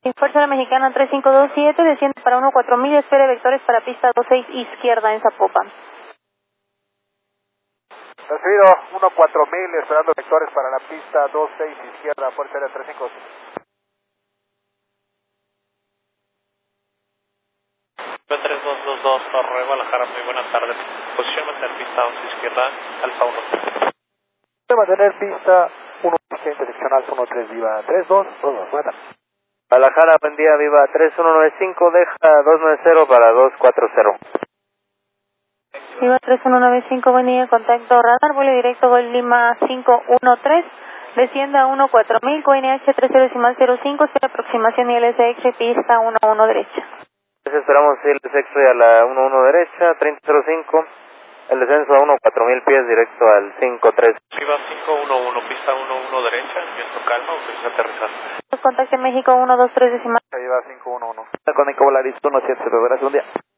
Fuerza Aérea Mexicana 3527, desciende para 14000 y espere vectores para pista 26 izquierda en Zapopan. Recibido 14000, esperando vectores para la pista 26 izquierda, Fuerza Aérea 355. 3222, Torre Guadalajara, muy buenas tardes. Posición mantener pista 11 izquierda, Alfa 1. De mantener pista 1, seccional 13, viva 3222, buenas tardes. Guadalajara, buen día, viva 3195, deja 290 para 240. Viva 3195, buen día, contacto radar, vuelo directo, Gol Lima 513, descienda a 14000, QNH 30.05, espera aproximación ILSX, pista 11 derecha. Esperamos el sexto y a la 11 derecha, 3005, el descenso a 14000 pies directo al 53. Viva 511, pista 11 derecha, viento calma, autoriza aterrizar. Contacto México 123 decimal. Viva 511. Con Nicolaris 17, gracias, buen día.